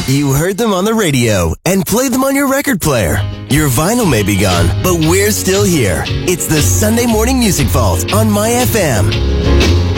You heard them on the radio and played them on your record player. Your vinyl may be gone, but we're still here. It's the Sunday Morning Music Vault on My FM.